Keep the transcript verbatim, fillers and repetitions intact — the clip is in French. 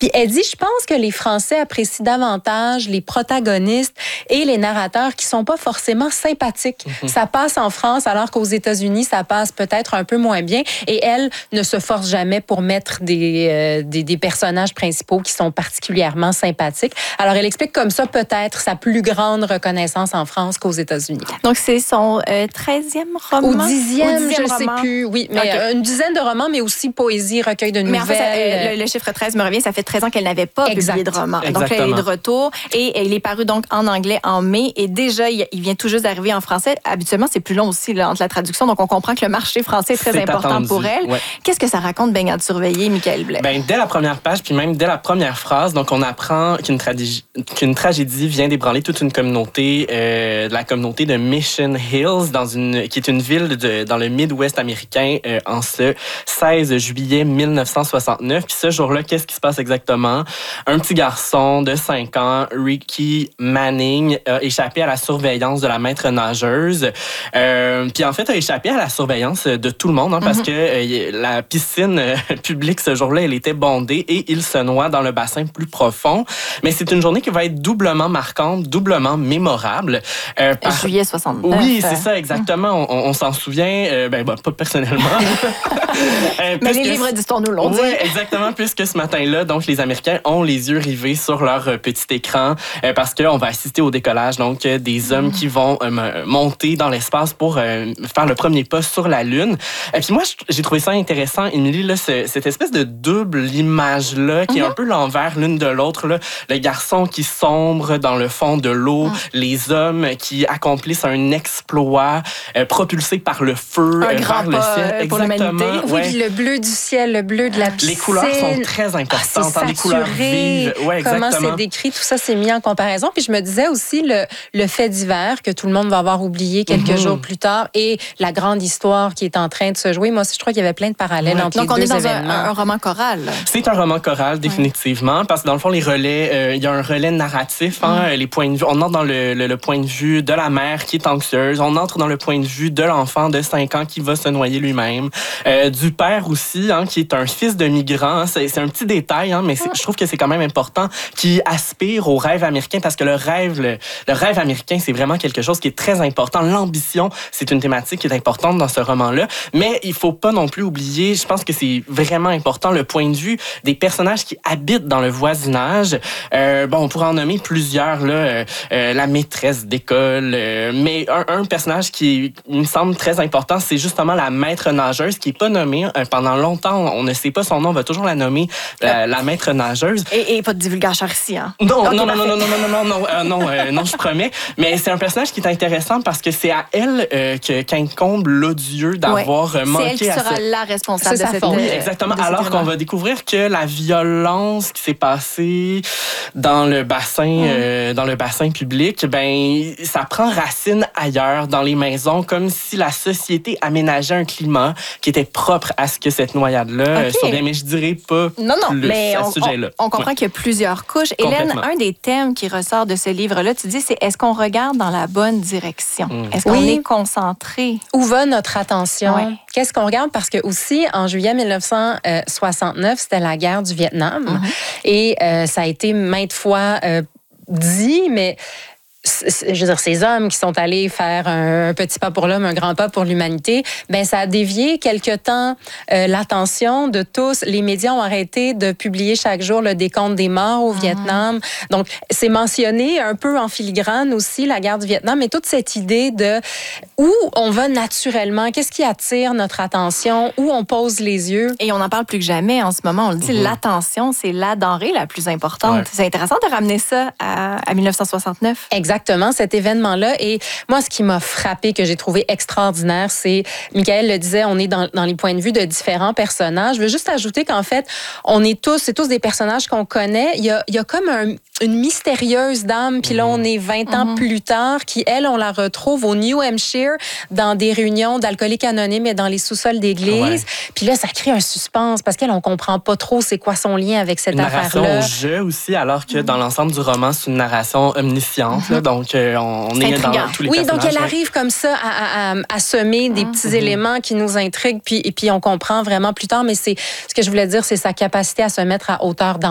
Puis elle dit, je pense que les Français apprécient davantage les protagonistes et les narrateurs qui sont pas forcément sympathiques. Mm-hmm. Ça passe en France, alors qu'aux États-Unis, ça passe peut-être un peu moins bien. Et elle ne se force jamais pour mettre des, euh, des, des personnages principaux qui sont particulièrement sympathiques. Alors, elle explique comme ça peut-être sa plus grande reconnaissance en France qu'aux États-Unis. Donc, c'est son euh, treizième roman? Au dixième, je ne sais roman. plus. Oui, mais okay. euh, une dizaine de romans, mais aussi poésie, recueil de nouvelles. Mais en fait, ça, euh, le, le chiffre treize me revient, ça fait treize ans qu'elle n'avait pas exact. publié de roman. Exactement. Donc là, elle est de retour et, et il est paru donc en anglais en mai et déjà, il, il vient tout juste d'arriver en français. Habituellement, c'est plus long aussi là, entre la traduction, donc on comprend que le marché français est très c'est important attendu. pour elle. Ouais. Qu'est-ce que ça raconte, Baignade surveillée, Michael Blais? Ben, dès la première page, puis même dès la première phrase, donc on apprend qu'une, tradi- qu'une tragédie vient d'ébranler toute une communauté, euh, la communauté de Mission Hills, dans une, qui est une ville de, dans le Midwest américain, euh, en ce seize juillet mille neuf cent soixante-neuf. Puis ce jour-là, qu'est-ce qui se passe exactement? Un petit garçon de cinq ans, Ricky Manning, a échappé à la surveillance de la maître nageuse. Euh, puis en fait, a échappé à la surveillance de tout le monde, hein, parce mm-hmm. que euh, la piscine euh, publique ce jour-là, elle était bondée et il se noie dans le bassin plus profond. Mais c'est une journée qui va être doublement marquante, doublement mémorable. Euh, par... Juillet soixante-neuf. Oui, c'est ça, exactement. On, on s'en souvient, euh, ben, ben pas personnellement. euh, Mais les livres d'histoire nous l'ont dit. Oui, exactement, puisque ce matin-là, donc, les Américains ont les yeux rivés sur leur euh, petit écran euh, parce qu'on va assister au décollage, donc, euh, des hommes mmh. qui vont euh, monter dans l'espace pour euh, faire le premier pas sur la Lune. Et puis moi, j'ai trouvé ça intéressant, Émilie, là, ce, cette espèce de double image-là, qui mmh. est un peu l'envers l'une de l'autre, là. Le garçon qui sombre dans le fond de l'eau, mmh. les hommes qui accomplissent un exploit euh, propulsé par le feu un euh, grand vers le ciel. Euh, pour Exactement. Oui, ouais. Le bleu du ciel, le bleu de la piscine. Les couleurs sont très importantes. Ah, les couleurs vives. Ouais, comment c'est décrit, tout ça c'est mis en comparaison. Puis je me disais aussi le, le fait divers que tout le monde va avoir oublié quelques mm-hmm. jours plus tard et la grande histoire qui est en train de se jouer. Moi aussi, je crois qu'il y avait plein de parallèles ouais. entre Donc, les deux événements. Donc, on est dans un, un, un roman choral. C'est un roman choral, définitivement, ouais. parce que dans le fond, les relais, euh, il y a un relais narratif. Hein, mm. les points de vue. On entre dans le, le, le point de vue de la mère qui est anxieuse. On entre dans le point de vue de l'enfant de cinq ans qui va se noyer lui-même. Euh, du père aussi, hein, qui est un fils de migrant. C'est, c'est un petit détail, hein, mais c'est, je trouve que c'est quand même important, qui aspire au rêve américain parce que le rêve, le, le rêve américain, c'est vraiment quelque chose qui est très important. L'ambition, c'est une thématique qui est importante dans ce roman-là. Mais il faut pas non plus oublier, je pense que c'est vraiment important, le point de vue des personnages qui habitent dans le voisinage. Euh, bon, on pourrait en nommer plusieurs, là, euh, euh, la maîtresse d'école, euh, mais un, un personnage qui il me semble très important, c'est justement la maître nageuse qui est pas nommée. Euh, pendant longtemps, on ne sait pas son nom, on va toujours la nommer la, la maître nageuse. Et, et pas de divulgation ici, hein? Non, okay, non, non, non, non, non, non, non, non, euh, non, euh, non, je promets. Mais c'est un personnage qui est intéressant parce que c'est à elle euh, que qu'incombe l'odieux d'avoir ouais. manqué à c'est elle qui sera ce... la responsable de cette... Oui, exactement. Alors qu'on va découvrir que la violence qui s'est passée dans le bassin, mm. euh, dans le bassin public, ben, ça prend racine ailleurs, dans les maisons, comme si la société aménageait un climat qui était propre à ce que cette noyade-là okay. survient. Mais je dirais pas non, non, plus mais à on, ce sujet-là. On, on comprend ouais. qu'il y a plusieurs couches. Hélène, un des thèmes qui ressort de ce livre-là, tu dis, c'est est-ce qu'on regarde dans la bonne direction? Mm. Est-ce qu'on oui. est concentré? Où va notre attention? Ouais. Qu'est-ce qu'on regarde? Parce que aussi, en juillet mille neuf cent soixante-neuf, c'était la guerre du Vietnam. Mm-hmm. Et euh, ça a été maintes fois euh, dit, mais... je veux dire, ces hommes qui sont allés faire un petit pas pour l'homme, un grand pas pour l'humanité, ben ça a dévié quelque temps euh, l'attention de tous. Les médias ont arrêté de publier chaque jour le décompte des morts au mmh. Vietnam. Donc, c'est mentionné un peu en filigrane aussi, la guerre du Vietnam, mais toute cette idée de où on va naturellement, qu'est-ce qui attire notre attention, où on pose les yeux. Et on en parle plus que jamais en ce moment. On le dit, mmh. l'attention, c'est la denrée la plus importante. Ouais. C'est intéressant de ramener ça à, à mille neuf cent soixante-neuf. Exactement, cet événement-là. Et moi, ce qui m'a frappé, que j'ai trouvé extraordinaire, c'est, Michael le disait, on est dans, dans les points de vue de différents personnages. Je veux juste ajouter qu'en fait, on est tous, c'est tous des personnages qu'on connaît. Il y a, il y a comme un, une mystérieuse dame, puis là, on est vingt ans mm-hmm. plus tard, qui, elle, on la retrouve au New Hampshire, dans des réunions d'alcooliques anonymes et dans les sous-sols d'église. Ouais. Puis là, ça crée un suspense, parce qu'elle, on comprend pas trop c'est quoi son lien avec cette une affaire-là. Une narration au jeu aussi, alors que mm-hmm. dans l'ensemble du roman, c'est une narration omnisciente. Mm-hmm. Là, donc, euh, on c'est est intriguant. dans tous les oui, personnages. donc elle ouais. arrive comme ça à, à, à semer des petits mm-hmm. éléments qui nous intriguent, puis, et puis on comprend vraiment plus tard, mais c'est ce que je voulais dire, c'est sa capacité à se mettre à hauteur d'enfant.